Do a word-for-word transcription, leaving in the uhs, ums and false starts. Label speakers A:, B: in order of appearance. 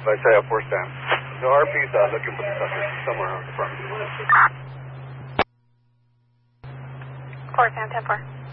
A: Visalia four Sam. The R P's uh, looking for the sucker somewhere on the front.
B: four Sam ten four.